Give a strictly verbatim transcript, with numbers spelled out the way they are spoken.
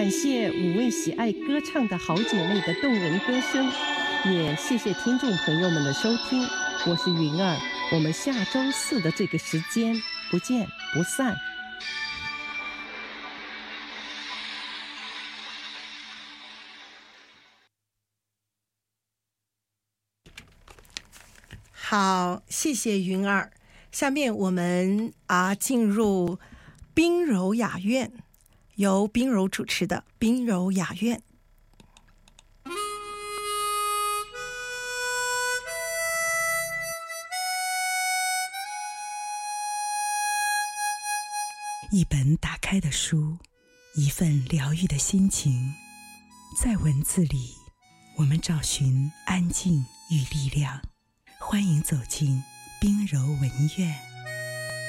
感谢五位喜爱歌唱的好姐妹的动人歌声，也谢谢听众朋友们的收听。我是云儿，我们下周四的这个时间不见不散。 好，谢谢云儿。下面我们啊进入冰柔雅苑，由冰柔主持的冰柔雅苑。 一本打开的书，一份疗愈的心情，在文字里，我们找寻安静与力量。欢迎走进冰柔文苑。